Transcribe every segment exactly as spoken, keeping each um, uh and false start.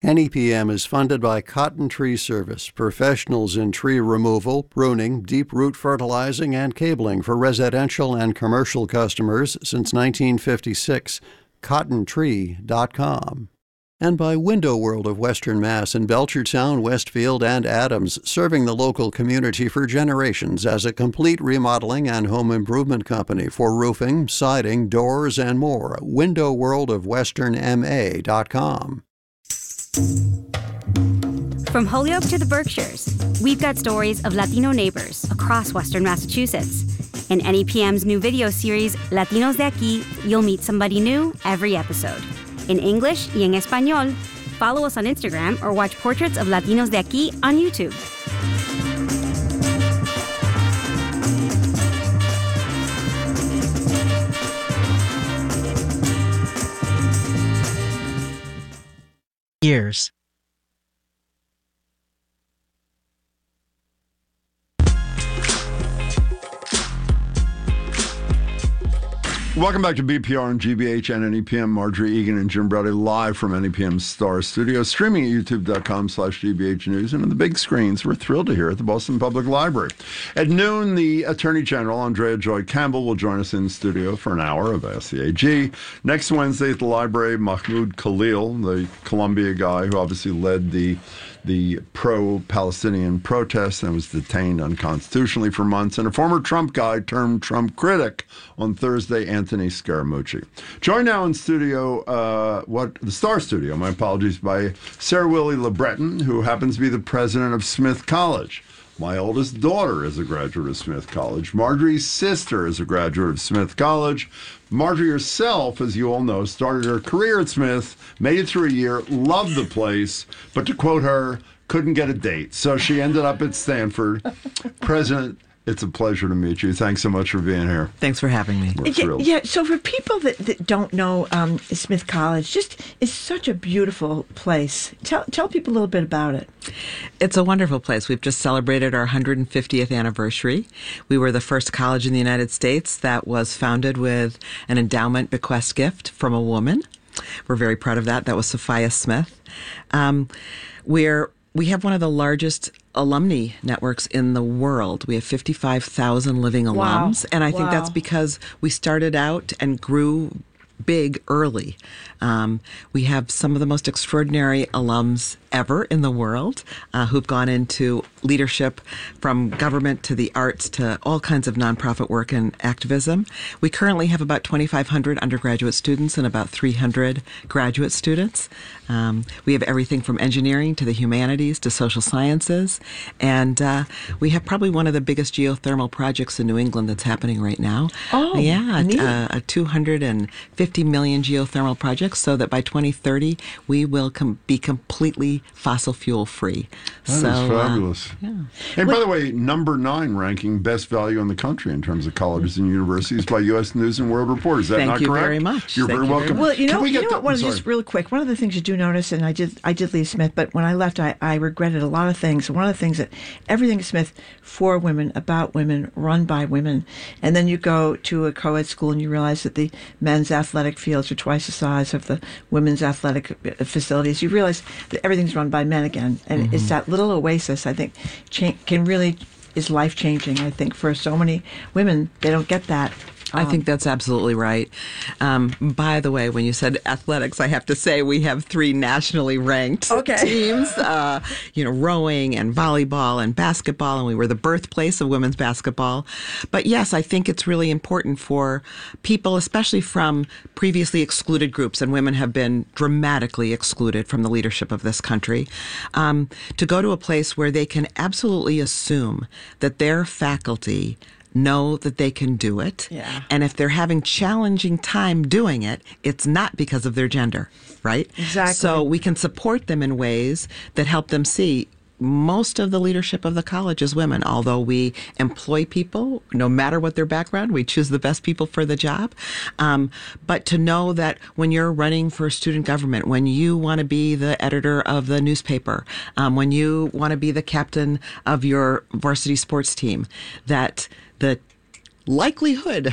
N E P M is funded by Cotton Tree Service, professionals in tree removal, pruning, deep root fertilizing, and cabling for residential and commercial customers since nineteen fifty-six. cotton tree dot com. And by Window World of Western Mass in Belchertown, Westfield, and Adams, serving the local community for generations as a complete remodeling and home improvement company for roofing, siding, doors, and more. window world of western m a dot com. From Holyoke to the Berkshires, we've got stories of Latino neighbors across Western Massachusetts. In N E P M's new video series, Latinos de Aquí, you'll meet somebody new every episode. In English y en español, follow us on Instagram or watch Portraits of Latinos de Aquí on YouTube. Years. Welcome back to B P R and G B H and N E P M. Marjorie Egan and Jim Brody live from N E P M's Star Studio, streaming at youtube.com slash GBH News. And on the big screens, we're thrilled to hear at the Boston Public Library. At noon, the Attorney General, Andrea Joy Campbell, will join us in studio for an hour of Ask the A G. Next Wednesday at the library, Mahmoud Khalil, the Columbia guy who obviously led the the pro-Palestinian protests and was detained unconstitutionally for months, and a former Trump guy termed Trump critic on Thursday, Anthony Scaramucci. Joined now in studio, uh, what the Star Studio, my apologies, by Sarah Willie LeBreton, who happens to be the president of Smith College. My oldest daughter is a graduate of Smith College. Marjorie's sister is a graduate of Smith College. Marjorie herself, as you all know, started her career at Smith, made it through a year, loved the place, but to quote her, couldn't get a date. So she ended up at Stanford. President, it's a pleasure to meet you. Thanks so much for being here. Thanks for having me. We're yeah, thrilled. yeah, so for people that, that don't know um, Smith College, just it's such a beautiful place. Tell tell people a little bit about it. It's a wonderful place. We've just celebrated our one hundred fiftieth anniversary. We were the first college in the United States that was founded with an endowment bequest gift from a woman. We're very proud of that. That was Sophia Smith. Um, we're We have one of the largest alumni networks in the world. We have fifty-five thousand living alums. Wow. And I think Wow. that's because we started out and grew big early. Um, we have some of the most extraordinary alums ever in the world uh, who've gone into leadership from government to the arts to all kinds of nonprofit work and activism. We currently have about twenty-five hundred undergraduate students and about three hundred graduate students. Um, we have everything from engineering to the humanities to social sciences. And uh, we have probably one of the biggest geothermal projects in New England that's happening right now. Oh, yeah, neat. uh, a two hundred fifty million geothermal project, so that by twenty thirty we will com- be completely fossil fuel free. That so, is fabulous. Uh, yeah. And by the way, number nine ranking best value in the country in terms of colleges and universities by U S News and World Report. Is that Thank not you correct? very much. You're Thank very you very welcome. Well, you Can know, we you get know the- what? One I'm of sorry. just real quick. One of the things you do notice, and I did, I did leave Smith, but when I left, I, I regretted a lot of things. One of the things that everything at Smith for women, about women, run by women, and then you go to a co-ed school and you realize that the men's athletic fields are twice the size of the women's athletic facilities. You realize that everything's run by men again, and Mm-hmm. it's that little oasis. I think cha- can really is life changing. I think for so many women, they don't get that. I think that's absolutely right. Um, by the way, when you said athletics, I have to say we have three nationally ranked Okay. teams, uh, you know, rowing and volleyball and basketball, and we were the birthplace of women's basketball. But yes, I think it's really important for people, especially from previously excluded groups, and women have been dramatically excluded from the leadership of this country, um, to go to a place where they can absolutely assume that their faculty know that they can do it. Yeah. And if they're having challenging time doing it, it's not because of their gender, right? Exactly. So we can support them in ways that help them see most of the leadership of the college is women, although we employ people, no matter what their background, we choose the best people for the job. Um, but to know that when you're running for student government, when you want to be the editor of the newspaper, um, when you want to be the captain of your varsity sports team, that the likelihood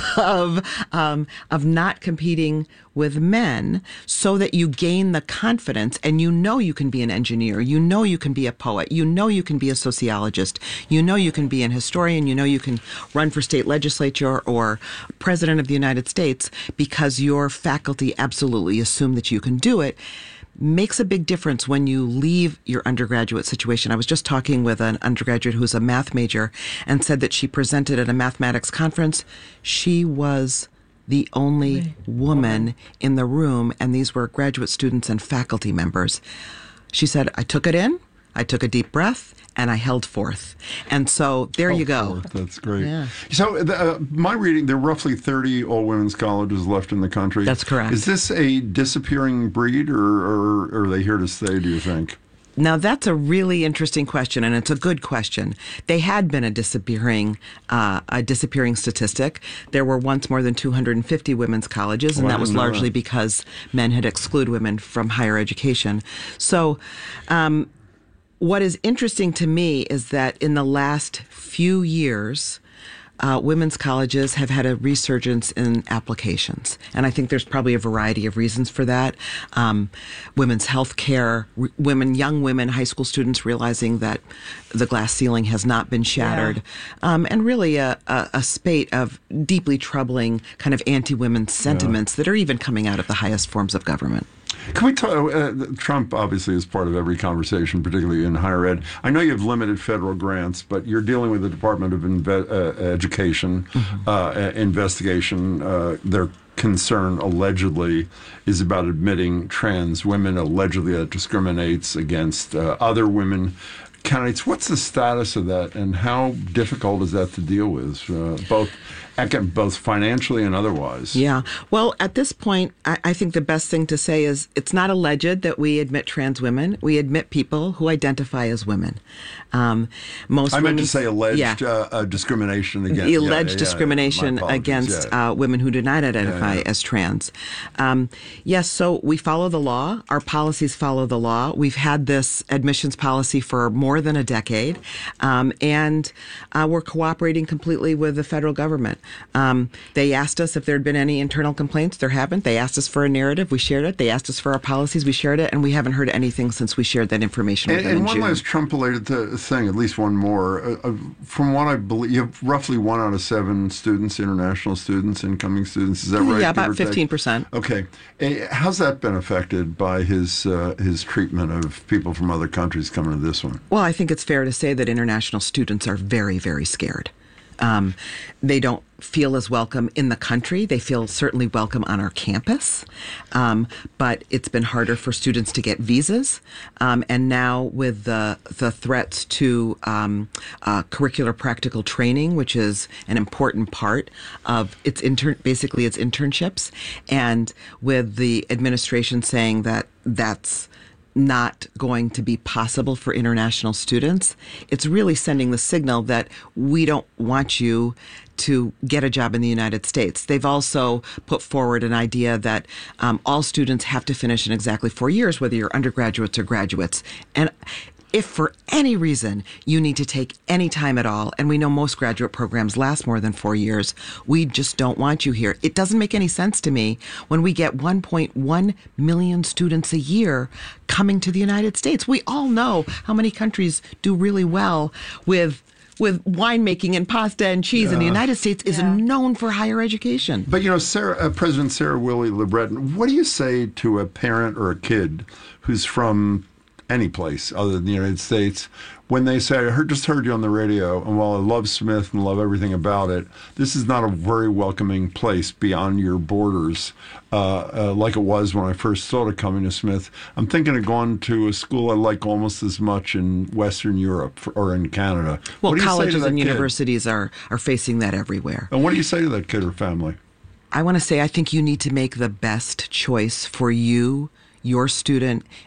of um, of not competing with men, so that you gain the confidence and you know you can be an engineer, you know you can be a poet, you know you can be a sociologist, you know you can be an historian, you know you can run for state legislature or president of the United States, because your faculty absolutely assume that you can do it. Makes a big difference when you leave your undergraduate situation. I was just talking with an undergraduate who's a math major and said that she presented at a mathematics conference. She was the only woman in the room, and these were graduate students and faculty members. She said, I took it in, I took a deep breath, and I held forth. And so there Oh, you go. forth. That's great. Yeah. So uh, my reading, there are roughly thirty all-women's colleges left in the country. That's correct. Is this a disappearing breed, or, or, or are they here to stay, do you think? Now, that's a really interesting question, and it's a good question. They had been a disappearing, uh, a disappearing statistic. There were once more than two hundred fifty women's colleges, and Oh, I that was didn't know largely that. because men had excluded women from higher education. So, um, what is interesting to me is that in the last few years, uh, women's colleges have had a resurgence in applications. And I think there's probably a variety of reasons for that. Um, women's health care, r- women, young women, high school students realizing that the glass ceiling has not been shattered, um, and really a, a, a spate of deeply troubling kind of anti-women sentiments that are even coming out of the highest forms of government. Can we talk? Uh, Trump obviously is part of every conversation, particularly in higher ed. I know you have limited federal grants, but you're dealing with the Department of Inve- uh, Education mm-hmm. uh, investigation. Uh, their concern allegedly is about admitting trans women. Allegedly, that discriminates against uh, other women candidates. What's the status of that, and how difficult is that to deal with, uh, both both financially and otherwise? Yeah. Well, at this point, I, I think the best thing to say is it's not alleged that we admit trans women. We admit people who identify as women. Um, most I meant to women's- say alleged yeah. uh, uh, discrimination against The alleged yeah, yeah, yeah, discrimination my apologies, against yeah. uh, women who do not identify Yeah, yeah. as trans. Um, yes, so we follow the law. Our policies follow the law. We've had this admissions policy for more than a decade, um, and uh, we're cooperating completely with the federal government. Um, they asked us if there had been any internal complaints. There haven't. They asked us for a narrative. We shared it. They asked us for our policies. We shared it, and we haven't heard anything since we shared that information with And, them and in one June. last Trump-related th- thing, at least one more. Uh, uh, from what I believe, you have roughly one out of seven students, international students, incoming students. Is that right? Yeah, give or about take? fifteen percent. Okay. Uh, how's that been affected by his uh, his treatment of people from other countries coming to this one? Well, I think it's fair to say that international students are very, very scared. Um, they don't feel as welcome in the country. They feel certainly welcome on our campus, um, but it's been harder for students to get visas. Um, and now with the the threats to um, uh, curricular practical training, which is an important part of its intern, basically its internships, and with the administration saying that that's not going to be possible for international students, it's really sending the signal that we don't want you to get a job in the United States. They've also put forward an idea that um, all students have to finish in exactly four years, whether you're undergraduates or graduates. And if for any reason you need to take any time at all, and we know most graduate programs last more than four years, we just don't want you here. It doesn't make any sense to me when we get one point one million students a year coming to the United States. We all know how many countries do really well with with winemaking and pasta and cheese, and the United States is Yeah. known for higher education. But, you know, Sarah, uh, President Sarah Willie LeBreton, what do you say to a parent or a kid who's from any place other than the United States when they say, I heard, just heard you on the radio, and while I love Smith and love everything about it, this is not a very welcoming place beyond your borders, uh, uh, like it was when I first started coming to Smith. I'm thinking of going to a school I like almost as much in Western Europe for, or in Canada. Well, What do you say to colleges that and kid? universities are, are facing that everywhere. And what do you say to that kid or family? I want to say I think you need to make the best choice for you, your student,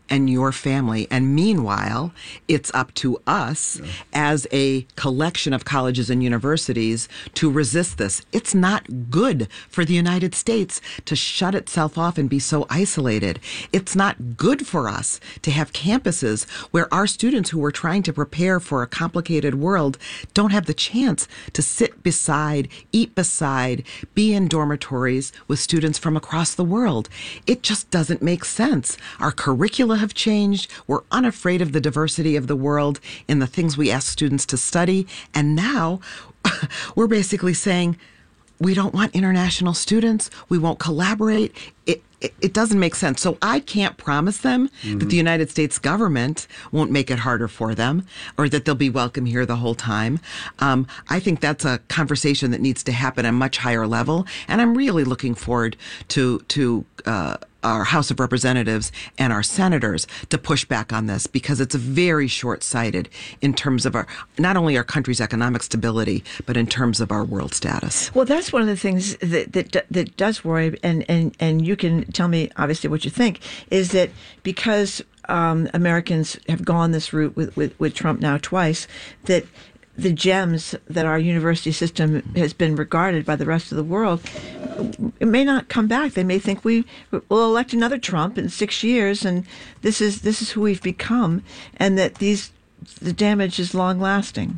and your family. And meanwhile, it's up to us yeah. as a collection of colleges and universities to resist this. It's not good for the United States to shut itself off and be so isolated. It's not good for us to have campuses where our students who are trying to prepare for a complicated world don't have the chance to sit beside, eat beside, be in dormitories with students from across the world. It just doesn't make sense. Our curricula have changed. We're unafraid of the diversity of the world in the things we ask students to study. And now we're basically saying, we don't want international students. We won't collaborate. It, it, it doesn't make sense. So I can't promise them mm-hmm. that the United States government won't make it harder for them or that they'll be welcome here the whole time. Um, I think that's a conversation that needs to happen at a much higher level. And I'm really looking forward to, to, uh, our House of Representatives and our senators to push back on this, because it's very short-sighted in terms of our, not only our country's economic stability, but in terms of our world status. Well, that's one of the things that that, that does worry, and, and, and you can tell me obviously what you think, is that because um, Americans have gone this route with, with, with Trump now twice, that the gems that our university system has been regarded by the rest of the world, it may not come back. They may think we will elect another Trump in six years, and this is this is who we've become, and that these the damage is long lasting.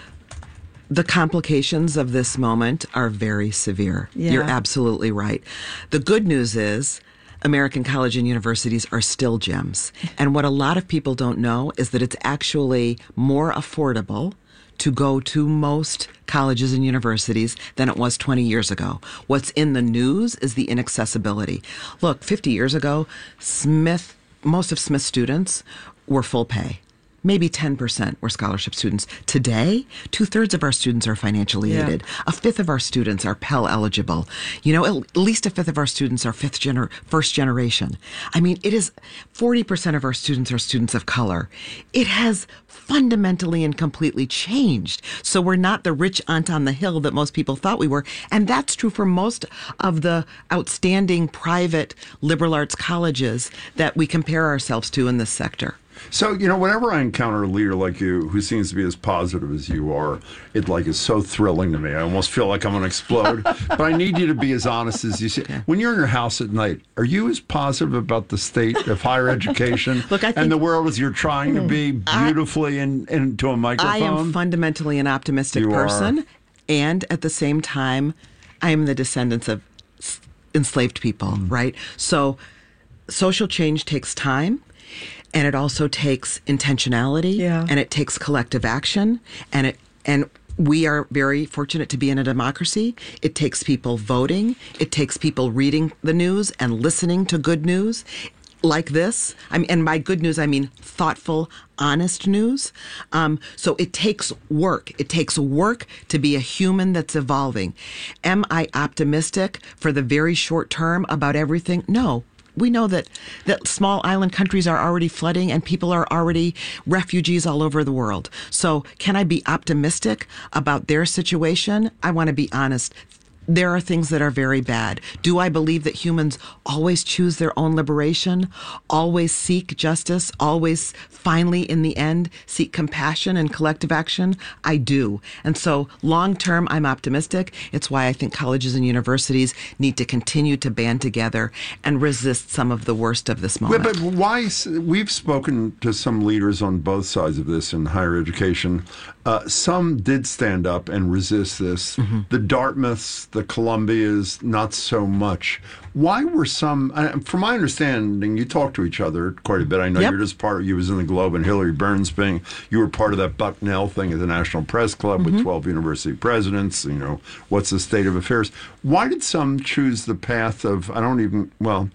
The complications of this moment are very severe. Yeah. You're absolutely right. The good news is American college and universities are still gems. And what a lot of people don't know is that it's actually more affordable to go to most colleges and universities than it was twenty years ago. What's in the news is the inaccessibility. Look, fifty years ago, Smith, most of Smith's students were full pay. Maybe ten percent were scholarship students. Today, two-thirds of our students are financially Yeah. aided. A fifth of our students are Pell eligible. You know, at least a fifth of our students are fifth gener- first generation. I mean, it is forty percent of our students are students of color. It has fundamentally and completely changed. So we're not the rich aunt on the hill that most people thought we were. And that's true for most of the outstanding private liberal arts colleges that we compare ourselves to in this sector. So, you know, whenever I encounter a leader like you who seems to be as positive as you are, it like is so thrilling to me. I almost feel like I'm going to explode. But I need you to be as honest as you say. Okay. When you're in your house at night, are you as positive about the state of higher education Look, I think, and the world as you're trying to be beautifully I, in, into a microphone? I am fundamentally an optimistic you person. Are. And at the same time, I am the descendants of enslaved people, mm. right? So social change takes time. And it also takes intentionality, yeah. and it takes collective action, and it and we are very fortunate to be in a democracy. It takes people voting. It takes people reading the news and listening to good news like this. I mean, and by good news, I mean thoughtful, honest news. Um, so it takes work. It takes work to be a human that's evolving. Am I optimistic for the very short term about everything? No. We know that, that small island countries are already flooding and people are already refugees all over the world. So can I be optimistic about their situation? I want to be honest. There are things that are very bad. Do I believe that humans always choose their own liberation, always seek justice, always finally, in the end, seek compassion and collective action? I do. And so long term, I'm optimistic. It's why I think colleges and universities need to continue to band together and resist some of the worst of this moment. But, but why? We've spoken to some leaders on both sides of this in higher education. Uh, some did stand up and resist this. Mm-hmm. The Dartmouths, the Columbias, not so much. Why were some, uh, from my understanding, you talk to each other quite a bit. I know yep. you're just part of, you was in the Globe and Hillary Burns thing. You were part of that Bucknell thing at the National Press Club mm-hmm. with twelve university presidents. You know, what's the state of affairs? Why did some choose the path of, I don't even, well,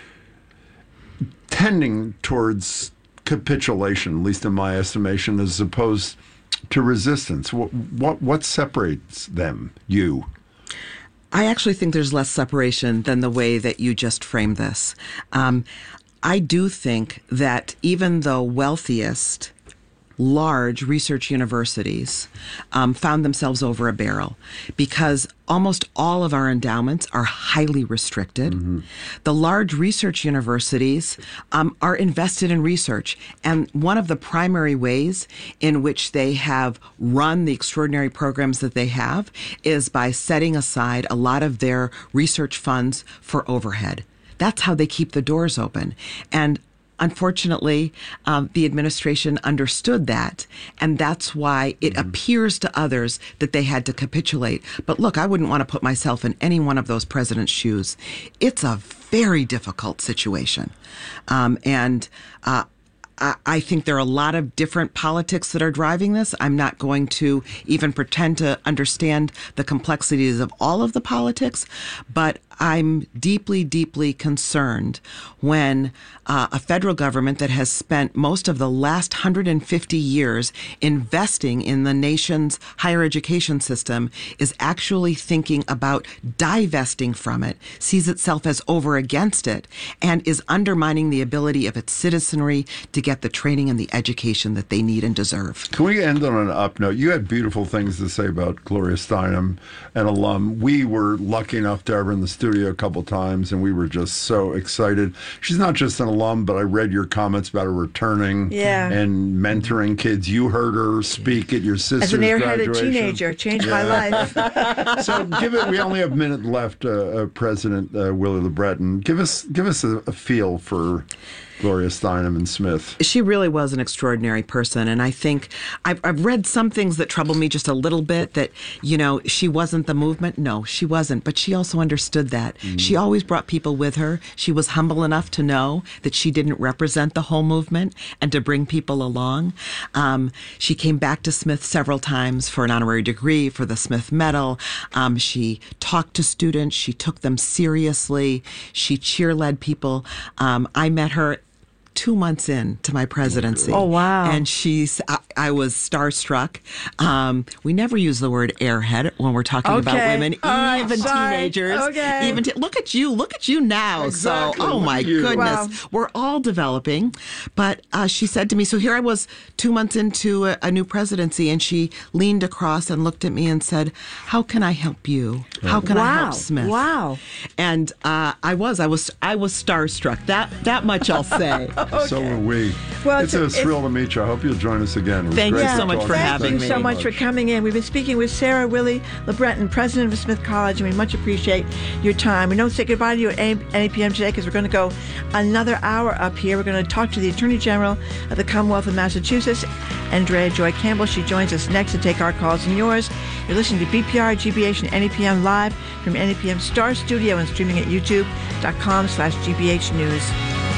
tending towards capitulation, at least in my estimation, as opposed to resistance? What, what what separates them, you? I actually think there's less separation than the way that you just framed this. Um, I do think that even the wealthiest large research universities um, found themselves over a barrel because almost all of our endowments are highly restricted. Mm-hmm. The large research universities um, are invested in research. And one of the primary ways in which they have run the extraordinary programs that they have is by setting aside a lot of their research funds for overhead. That's how they keep the doors open. And unfortunately, um, the administration understood that, and that's why it mm-hmm. appears to others that they had to capitulate. But look, I wouldn't want to put myself in any one of those presidents' shoes. It's a very difficult situation. Um, and uh, I, I think there are a lot of different politics that are driving this. I'm not going to even pretend to understand the complexities of all of the politics, but I'm deeply, deeply concerned when uh, a federal government that has spent most of the last one hundred fifty years investing in the nation's higher education system is actually thinking about divesting from it, sees itself as over against it, and is undermining the ability of its citizenry to get the training and the education that they need and deserve. Can we end on an up note? You had beautiful things to say about Gloria Steinem, an alum. We were lucky enough to have her in the studio a couple times, and we were just so excited. She's not just an alum, but I read your comments about her returning yeah. and mentoring kids. You heard her speak at your sister's graduation. As an graduation. airheaded teenager, changed yeah. my life. So give it, we only have a minute left, uh, uh, President uh, Willie LeBreton. Give us, give us a, a feel for Gloria Steinem and Smith. She really was an extraordinary person. And I think I've, I've read some things that trouble me just a little bit, that, you know, she wasn't the movement. No, she wasn't. But she also understood that. Mm. She always brought people with her. She was humble enough to know that she didn't represent the whole movement and to bring people along. Um, she came back to Smith several times for an honorary degree, for the Smith Medal. Um, she talked to students. She took them seriously. She cheer-led people. Um, I met her two months in to my presidency. Oh, wow. And she's, I, I was starstruck. Um, we never use the word airhead when we're talking okay. about women, uh, even sorry. teenagers. Okay. Even te- look at you, look at you now. Exactly. So, oh my you. goodness. Wow. We're all developing. But uh, she said to me, so here I was two months into a, a new presidency, and she leaned across and looked at me and said, how can I help you? How can wow. I help Smith? Wow. And uh, I was, I was, I was starstruck. That, that much I'll say. Okay. So were we. Well, it's, it's a thrill to meet you. I hope you'll join us again. Thank you so much for Thank having you me. so much for coming in. We've been speaking with Sarah Willie LeBreton, president of Smith College, and we much appreciate your time. We don't say goodbye to you at N E P M today because we're going to go another hour up here. We're going to talk to the Attorney General of the Commonwealth of Massachusetts, Andrea Joy Campbell. She joins us next to take our calls and yours. You're listening to B P R, G B H, and N E P M live from N E P M Star Studio and streaming at youtube.com slash GBH News.